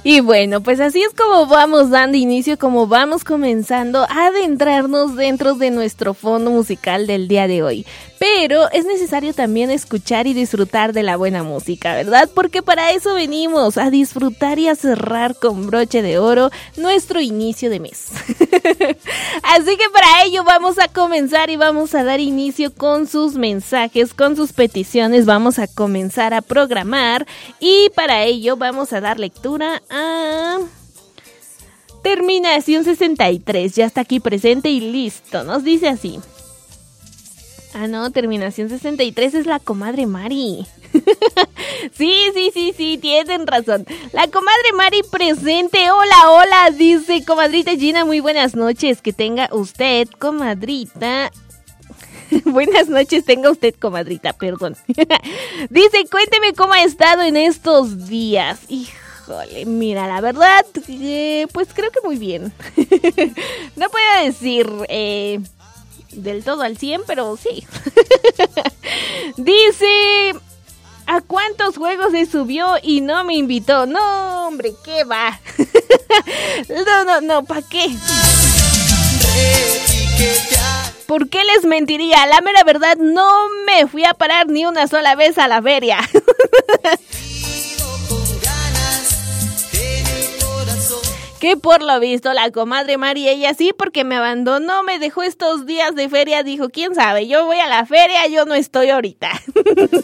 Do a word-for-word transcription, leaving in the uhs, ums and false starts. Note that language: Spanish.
Y bueno, pues así es como vamos dando inicio, como vamos comenzando a adentrarnos dentro de nuestro fondo musical del día de hoy. Pero es necesario también escuchar y disfrutar de la buena música, ¿verdad? Porque para eso venimos, a disfrutar y a cerrar con broche de oro nuestro inicio de mes. Así que para ello vamos a comenzar y vamos a dar inicio con sus mensajes, con sus peticiones. Vamos a comenzar a programar y para ello vamos a dar lectura a Terminación sesenta y tres. Ya está aquí presente y listo. Nos dice así. Ah, no, Terminación sesenta y tres es la comadre Mari. Sí, sí, sí, sí, tienen razón. La comadre Mari presente. Hola, hola, dice comadrita Gina, muy buenas noches. Que tenga usted, comadrita. Buenas noches, tenga usted, comadrita, perdón. Dice, cuénteme cómo ha estado en estos días. Híjole, mira, la verdad, eh, pues creo que muy bien. No puedo decir... Eh, del todo al cien, pero sí. Dice, ¿a cuántos juegos se subió y no me invitó? No, hombre, ¿qué va? No, no, no, ¿para qué? ¿Por qué les mentiría? La mera verdad, no me fui a parar ni una sola vez a la feria. Que por lo visto la comadre Mari, ella sí, porque me abandonó, me dejó estos días de feria, dijo, quién sabe, yo voy a la feria, yo no estoy ahorita.